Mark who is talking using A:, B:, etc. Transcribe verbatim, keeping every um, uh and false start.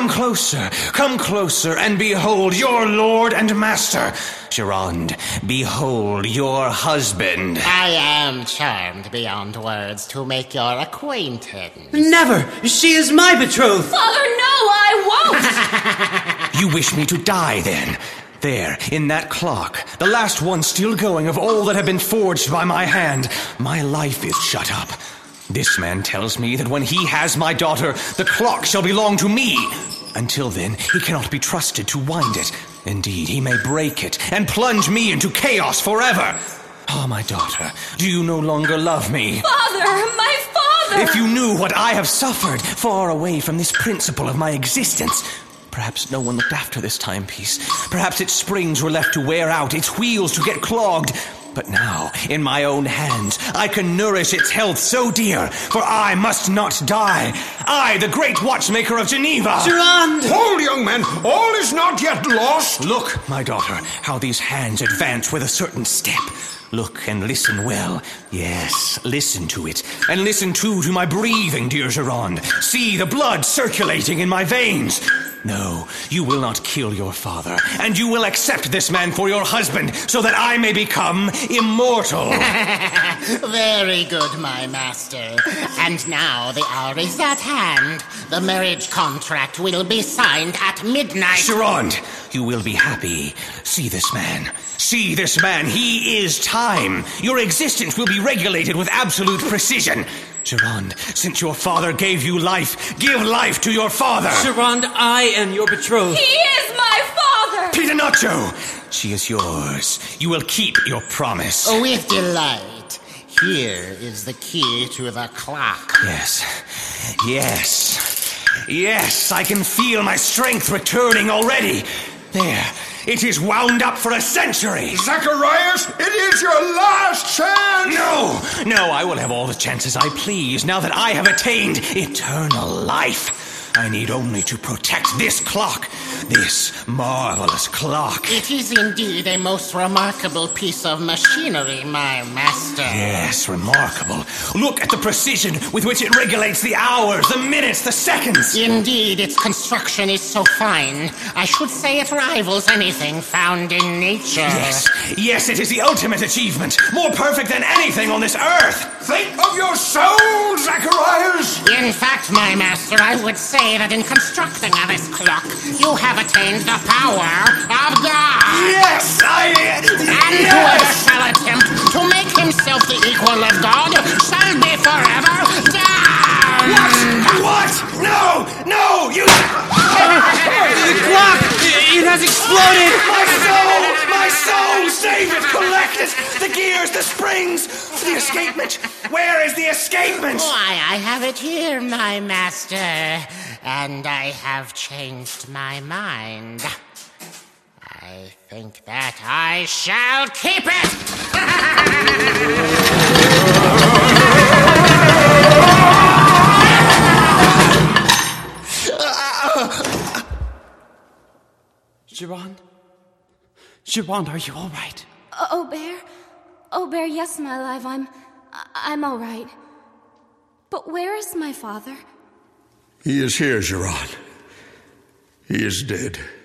A: come closer, come closer, and behold your lord and master. Geronde, behold your husband.
B: I am charmed beyond words to make your acquaintance.
C: Never! She is my betrothed!
D: Father, no, I won't!
A: You wish me to die, then? There, in that clock, the last one still going of all that have been forged by my hand, my life is shut up. This man tells me that when he has my daughter, the clock shall belong to me. Until then, he cannot be trusted to wind it. Indeed, he may break it and plunge me into chaos forever. Ah, oh, my daughter, do you no longer love me?
D: Father, my father!
A: If you knew what I have suffered, far away from this principle of my existence. Perhaps no one looked after this timepiece. Perhaps its springs were left to wear out, its wheels to get clogged. But now, in my own hands, I can nourish its health so dear, for I must not die. I, the great watchmaker of Geneva.
C: Geronde!
E: Hold, young man. All is not yet lost.
A: Look, my daughter, how these hands advance with a certain step. Look and listen well. Yes, listen to it. And listen, too, to my breathing, dear Geronde. See the blood circulating in my veins. No, you will not kill your father, and you will accept this man for your husband, so that I may become immortal.
B: Very good, my master. And now the hour is at hand. The marriage contract will be signed at midnight.
A: Geronde, you will be happy. See this man. See this man. He is time. Your existence will be regulated with absolute precision. Geronde, since your father gave you life, give life to your father.
C: Geronde, I am your betrothed.
D: He is my father!
A: Piedinaccio, she is yours. You will keep your promise.
B: With delight. Here is the key to the clock.
A: Yes, yes, yes, I can feel my strength returning already. There, it is wound up for a century.
E: Zacharias, it is your last chance.
A: No, no, I will have all the chances I please now that I have attained eternal life. I need only to protect this clock, this marvelous clock.
B: It is indeed a most remarkable piece of machinery, my master.
A: Yes, remarkable. Look at the precision with which it regulates the hours, the minutes, the seconds.
B: Indeed, its construction is so fine. I should say it rivals anything found in nature.
A: Yes, yes, it is the ultimate achievement. More perfect than anything on this earth.
E: Think of your soul, Zacharias.
B: In fact, my master, I would say that in constructing this clock, you have attained the power of God.
A: Yes, I...
B: And
A: yes.
B: whoever shall attempt to make himself the equal of God shall be forever damned.
A: What? What? No, no, you...
C: The clock! It has exploded!
A: My soul! My soul! Save it! Collect it! The gears, the springs! The escapement! Where is the escapement?
B: Why, I have it here, my master. And I have changed my mind. I think that I shall keep it!
C: Geronde? Geronde, are you all right?
D: Oh, Bear? Oh, Bear, yes, my love, I'm... I'm all right. But where is my father?
E: He is here, Geronde. He is dead.